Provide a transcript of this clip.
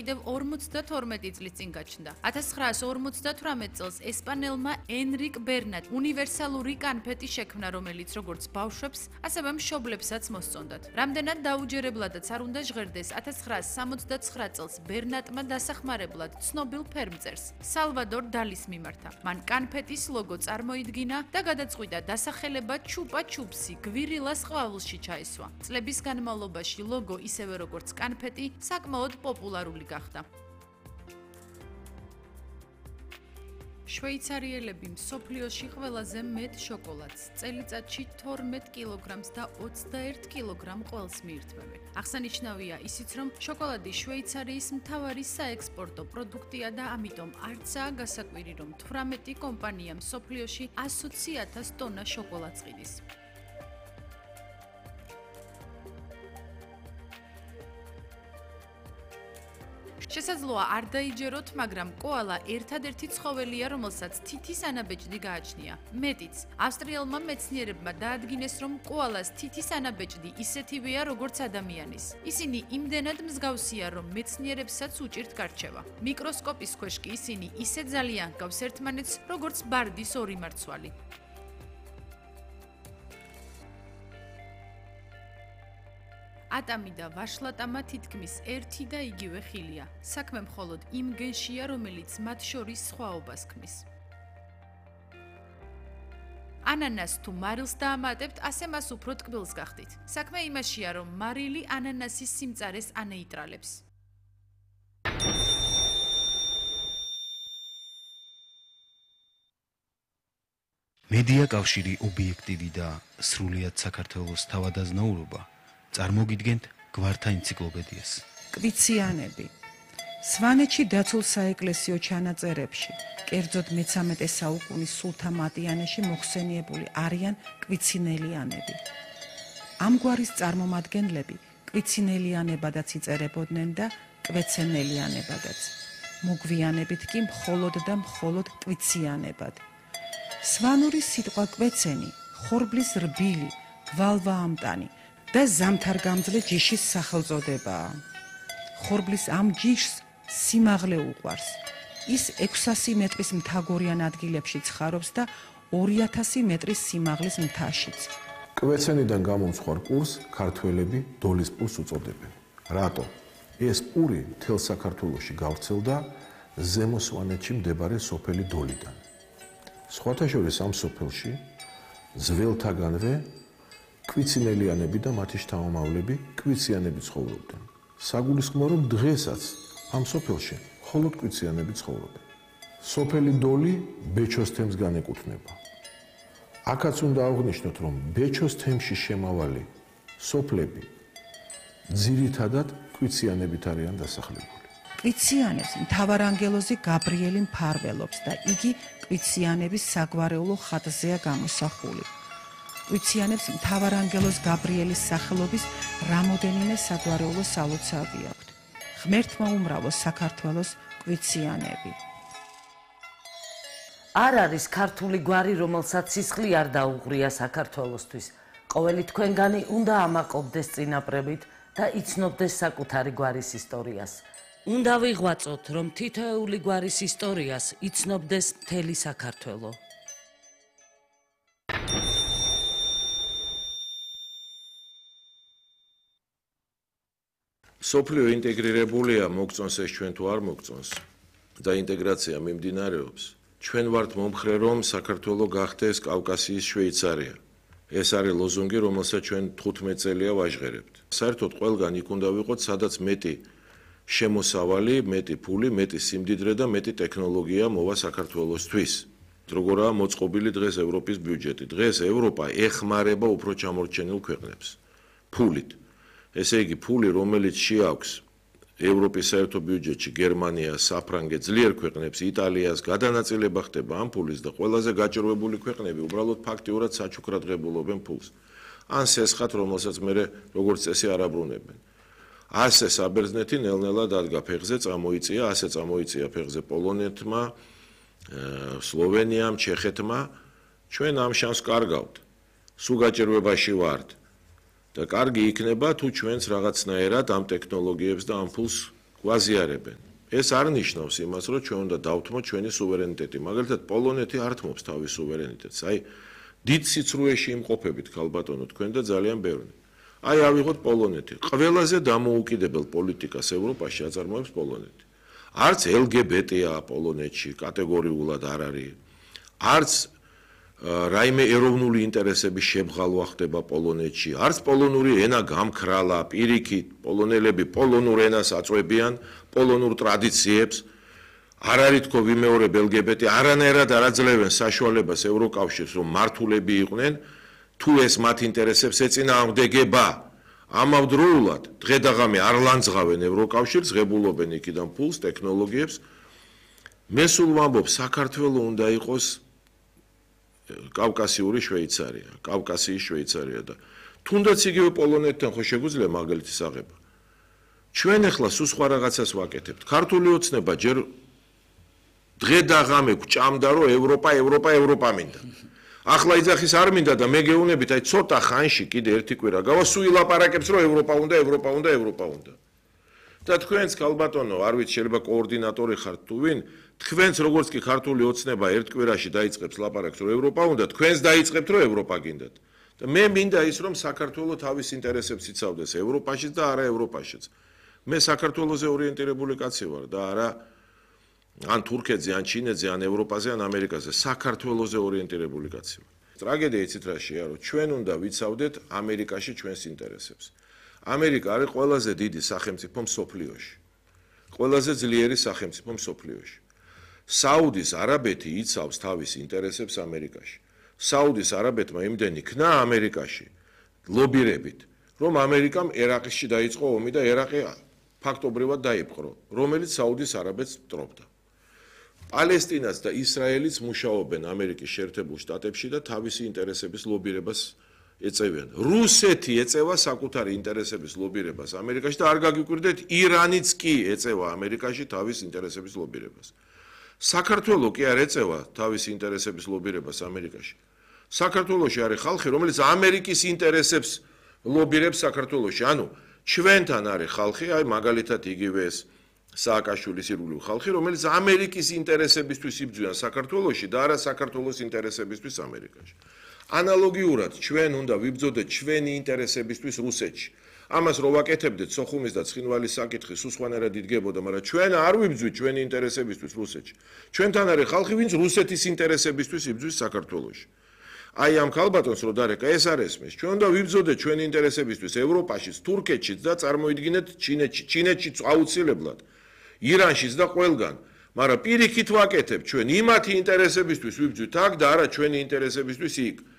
კიდევ 52 წლის წინ გაჩნდა. 1958 წელს ესპანელმა ენრიკ ბერნატ უნივერსალური კანფეტი შექმნა, რომელიც როგორც ბავშვებს, ასევე მშობლებსაც მოსწონდათ. რამდენად დაუჯერებლადაც არ უნდა ჟღერდეს, 1969 წელს ბერნატმა დასახმარებლად ცნობილ ფერმწერს, სალვადორ დალის მიმართა. მან კანფეტის ლოგო წარმოიდგინა და გადაწყვიტა დასახელება ჩუპა ჩუპსი გვირილას ყვავილში ჩაესვა. წლების განმავლობაში ლოგო ისევე როგორც კანფეტი საკმაოდ პოპულარული გახდა. შვეიცარიელები მსოფლიოში ყველაზე მეტ შოკოლადს წელიწადში 12 კილოგრამს და 21 კილოგრამ ყველს მიირთმევენ. აღსანიშნავია ისიც, რომ შოკოლადი შვეიცარიის მთავარი საექსპორტო პროდუქტია და ამიტომ არცაა გასაკვირი, რომ 18 კომპანია მსოფლიოში 120,000 ტონა შოკოლადს ყიდის. შესაძლოა არ დაიჯეროთ, მაგრამ კოალა ერთადერთი ცხოველია, რომელსაც თითის ანაბეჭდი გააჩნია. მეტიც, ავსტრიელმა მეცნიერებმა დაადგინეს, რომ კოალას თითის ანაბეჭდი ისეთივეა, როგორც ადამიანის. ისინი იმდენად მსგავსია, რომ მეცნიერებსაც უჭირთ გარჩევა. მიკროსკოპის ქვეშ კი ისინი ისე ძალიან ჰგავს ერთმანეთს, როგორც ბარდის ორი მარცვალი. ატამი და ვაშლატამა თითქმის ერთი და იგივე ხილია. საქმე მხოლოდ იმ გენშია, რომელიც მათ შორის სხვაობას ქმნის. ანანას თუ მარილს დაამატებთ, ასე მას უფრო ტკბილს გახდით. საქმე იმაშია, რომ მარილი ანანასის სიმწარეს ანეიტრალებს. მედია კავშირი ობიექტივი და სრულიად საქართველოს თავადაზნაურობა წარმოგიდგენთ გვართა ენციკლოპედიას. კვიციანები. სვანეთში დაცულ საეკლესიო ჩანაწერებში, კერძოდ მე-13 საუკუნის სულთა მატიანეში მოხსენიებული არიან კვიცინელიანები. ამ გვარის წარმომადგენლები კვიცინელიანებადაც იწერებოდნენ და კვეცენელიანებადაც. მოგვიანებით კი მხოლოდ და მხოლოდ კვიციანებად. სვანური სიტყვა კვეცენი, ხორბლის რბილი, გვალვაამტანი და ზამთარგამძლე ჯიშის სახელწოდებაა. ხორბლის ამ ჯიშს სიმაღლე უყვარს. ის 600 მეტრის მთაგორიან ადგილებში ცხარობს და 2000 მეტრის სიმაღლის მთაშიც. კვეცენიდან გამომცხვარ პურს ქართველები დოლის პურს უწოდებენ. რატო? ეს პური მთელ საქართველოში გავრცელდა ზემო სვანეთში მდებარე სოფელი დოლიდან. სხვათა შორის ამ სოფელში ძველთაგანვე კვიცინელიანები და მათი შთამომავლები კვიციანები ცხოვრობდნენ. საგულისხმოა, რომ დღესაც ამ სოფელში მხოლოდ კვიციანები ცხოვრობენ. სოფელი დოლი ბეჩოს თემს განეკუთვნება. აქაც უნდა აღვნიშნოთ, რომ ბეჩოს თემში შემავალი სოფლები ძირითადად კვიციანებით არიან დასახლებული. კვიციანებს მთავარანგელოზი გაბრიელი მფარველობს და იგი კვიციანების საგვარეულო ხატზეა გამოსახული. კვიციანებს მთავარანგელოზ გაბრიელის სახელობის რამოდენიმე საგვარეულო სალოცავი აქვთ. ღმერთმა უმრავლო საქართველოს კვიციანები. არ არის ქართული გვარი, რომელსაც სისხლი არ დაუღრია საქართველოსთვის. ყოველი თქვენგანი უნდა ამაყობდეს წინაპრებით და იცნობდეს საკუთარი გვარის ისტორიას. უნდა ვიღვაწოთ, რომ თითოეული გვარის ისტორიას იცნობდეს მთელი საქართველო. სოფლიო ინტეგრირებულია, მოგწონს ეს ჩვენ თუ არ მოგწონს და ინტეგრაცია მიმდინარეობს. ჩვენ ვართ მომხრე, რომ საქართველო გახდეს კავკასიის შვეიცარია. ეს არის ლოზუნგი, რომელსაც ჩვენ 15 წელია ვაჟღერებთ. საერთოდ ყველგან იქ უნდა ვიყოთ, სადაც მეტი შემოსავალი, მეტი ფული, მეტი სიმდიდრე და მეტი ტექნოლოგია მოვა საქართველოსთვის. როგორაა მოწყობილი დღეს ევროპის ბიუჯეტი. დღეს ევროპა ეხმარება უფრო ჩამორჩენილ ქვეყნებს ფულით. ესე იგი, ფული, რომელიც შეაქვს ევროპის საერთო ბიუჯეტში გერმანიას, საფრანგეთს, ძლიერ ქვეყნებს, იტალიას გადანაწილება ხდება ამ ფულის და ყველაზე გაჭირვებული ქვეყნები უბრალოდ ფაქტიურად საჩუქრადღებულობენ ფულს. ან სესხად, რომელსაც მე როგორც წესი არ აბრუნებენ. ასე საბერძნეთი ნელ-ნელა დადგა ფეხზე, წამოიწია, ასე წამოიწია ფეხზე პოლონეთმა, სლოვენიამ, ჩეხეთმა. ჩვენ ამ შანსს კარგავთ. სულ გაჭირვებაში ვართ. და კარგი იქნება თუ ჩვენც რაღაცნაირად ამ ტექნოლოგიებს და ამ ფულს გვაზიარებენ. ეს არ ნიშნავს იმას, რომ ჩვენ უნდა დავთმოთ ჩვენი სუვერენიტეტი. მაგალითად, პოლონეთი არ თმობს თავის სუვერენიტეტს. აი, დიდ სიცრუეში იმყოფებით ქალბატონო თქვენ და ძალიან ბევრი. აი, ავიღოთ პოლონეთი. ყველაზე დამოუკიდებელ პოლიტიკას ევროპაში აწარმოებს პოლონეთი. არც LGBT-ა პოლონეთში კატეგორიულად არ არის. არც რაიმე ეროვნული ინტერესების შებღალვა ხდება პოლონეთში. არც პოლონური ენა გამქრალა, პირიქით, პოლონელები პოლონურ ენას აწვევიან, პოლონურ ტრადიციებს. არ არის თქო ვიმეორებ LGBT, არანაირად არ აძლევენ საშუალებას ევროკავშირს, რომ მართულები იყვნენ, თუ ეს მათ ინტერესებს ეწინააღმდეგება. ამავდროულად დღე და ღამე არ ლანძღავენ ევროკავშირს, ღებულობენ იქიდან ფულს, ტექნოლოგიებს. მე სულ ვამბობ, საქართველოს უნდა იყოს კავკასიური შვეიცარია, კავკასიის შვეიცარია და თუნდაც იგივე პოლონეთთან ხო შეგვიძლია მაგალითის აღება. ჩვენ ახლა სულ სხვა რაღაცას ვაკეთებთ. ქართული ოცნება ჯერ დღე და ღამე გვჭამდა, რომ ევროპა მინდა. ახლა იძახის არ მინდა და მე გეუბნებით, აი ცოტა ხანში კიდე ერთი კვირა გავა, სულ ილაპარაკებს, რომ ევროპა უნდა. და თქვენც ქალბატონო, არ ვიცი, შეიძლება კოორდინატორი ხართ თუ ვინ, თქვენც როგორც კი ქართული ოცნება ერთ კვირაში დაიწყებს ლაპარაკს, რომ ევროპა უნდა, თქვენც დაიწყებთ, რომ ევროპა გინდათ. და მე მინდა ის, რომ საქართველოს თავის ინტერესებს იცავდეს ევროპაშიც და არა ევროპაშიც. მე საქართველოზე ორიენტირებული კაცი ვარ და არა ან თურქეთზე, ან ჩინეთზე, ან ევროპაზე, ან ამერიკაზე, საქართველოზე ორიენტირებული კაცი ვარ. ტრაგედია იცით რაშია, რომ ჩვენ უნდა ვიცავდეთ ამერიკაში ჩვენს ინტერესებს. ამერიკა არის ყველაზე დიდი სახელმწიფო მსოფლიოში. ყველაზე ძლიერი სახელმწიფო მსოფლიოში. საუდის არაბეთი იცავს თავის ინტერესებს ამერიკაში. საუდის არაბეთმა იმდენი ქნა ამერიკაში ლობირებით, რომ ამერიკამ ერაყში დაიწყო ომი და ერაყი ფაქტობრივად დაიპყრო, რომელიც საუდის არაბეთს მტრობდა. პალესტინაც და ისრაელიც მუშაობენ ამერიკის შეერთებულ შტატებში და თავისი ინტერესების ლობირებას ეწევიან. რუსეთი ეწევა საკუთარი ინტერესების ლობირებას ამერიკაში და არ გაგიკვირდეთ, ირანიც კი ეწევა ამერიკაში თავის ინტერესების ლობირებას. საქართველოს კი არ ეწევა თავის ინტერესების ლობირებას ამერიკაში. საქართველოში არის ხალხი, რომელიც ამერიკის ინტერესებს ლობირებს საქართველოში. ანუ ჩვენთან არის ხალხი, აი მაგალითად იგივე ეს სააკაშვილის ირგვლივ ხალხი, რომელიც ამერიკის ინტერესებისთვის იბრძვიან საქართველოში და არა საქართველოს ინტერესებისთვის ამერიკაში. ანალოგიურად ჩვენ უნდა ვიბრძოდეთ ჩვენი ინტერესებისთვის რუსეთში. ამას რო ვაკეთებდეთ სოხუმის და ცხინვალის საკითხი სულ სხვანაირად იდგებოდა, მაგრამ ჩვენ არ ვიბრძვით ჩვენი ინტერესებისთვის რუსეთში. ჩვენთან არის ხალხი, ვინც რუსეთის ინტერესებისთვის იბრძვის საქართველოში. აი ამ ქალბატონს რო დარეკა, ეს არ ესმის. ჩვენ უნდა ვიბრძოდეთ ჩვენი ინტერესებისთვის ევროპაშიც, თურქეთშიც და წარმოიდგინეთ ჩინეთშიც აუცილებლად, ირანშიც და ყველგან. მაგრამ პირიქით ვაკეთებ ჩვენ იმათი ინტერესებისთვის ვიბრძვით აქ და არა ჩვენი ინტერესებისთვის იქ.